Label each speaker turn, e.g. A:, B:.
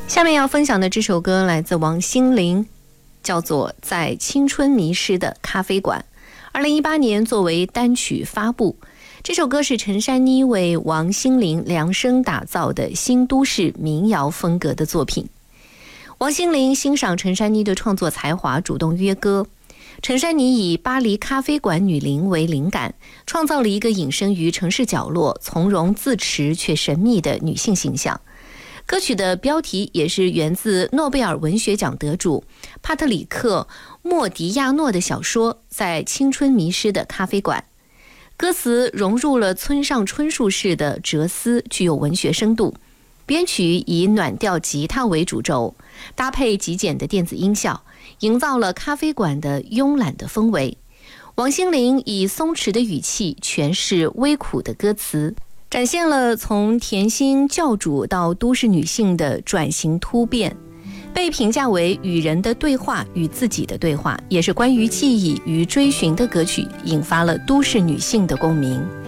A: 下面要分享的这首歌来自王心凌，叫做《在青春迷失的咖啡馆》。2018年作为单曲发布，这首歌是陈珊妮为王心凌量身打造的新都市民谣风格的作品。王心凌欣赏陈珊妮的创作才华，主动约歌。陈珊妮以巴黎咖啡馆女伶为灵感，创造了一个隐身于城市角落、从容自持却神秘的女性形象。歌曲的标题也是源自诺贝尔文学奖得主帕特里克·莫迪亚诺的小说《在青春迷失的咖啡馆》。歌词融入了村上春树式的哲思，具有文学深度。编曲以暖调吉他为主轴，搭配极简的电子音效，营造了咖啡馆的慵懒的氛围。王心凌以松弛的语气诠释微苦的歌词，展现了从甜心教主到都市女性的转型突变。被评价为与人的对话与自己的对话，也是关于记忆与追寻的歌曲，引发了都市女性的共鸣。